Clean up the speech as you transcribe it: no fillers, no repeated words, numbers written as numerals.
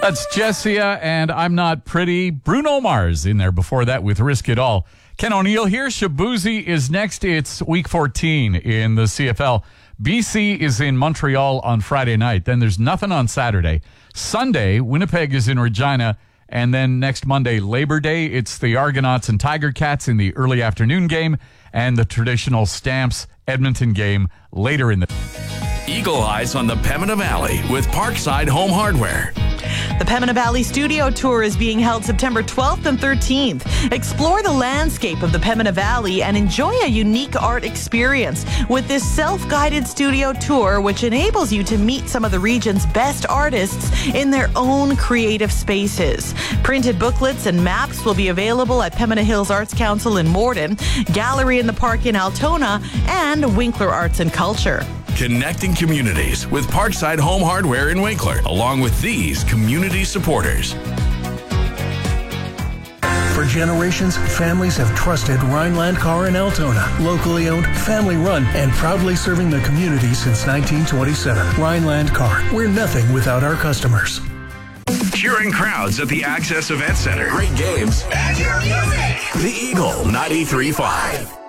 That's Jessia and I'm Not Pretty. Bruno Mars in there before that with Risk It All. Ken O'Neill here. Shabuzi is next. It's week 14 in the CFL. BC is in Montreal on Friday night. Then there's nothing on Saturday. Sunday, Winnipeg is in Regina. And then next Monday, Labor Day, it's the Argonauts and Tiger Cats in the early afternoon game and the traditional Stamps Edmonton game later in the... Eagle Eyes on the Pembina Valley with Parkside Home Hardware. The Pembina Valley Studio Tour is being held September 12th and 13th. Explore the landscape of the Pembina Valley and enjoy a unique art experience with this self-guided studio tour, which enables you to meet some of the region's best artists in their own creative spaces. Printed booklets and maps will be available at Pembina Hills Arts Council in Morden, Gallery in the Park in Altona, and Winkler Arts and Culture. Connecting communities with Parkside Home Hardware in Winkler, along with these community supporters. For generations, families have trusted Rhineland Car in Altona. Locally owned, family run, and proudly serving the community since 1927. Rhineland Car, we're nothing without our customers. Cheering crowds at the Access Event Center. Great games. And your music. The Eagle 93.5.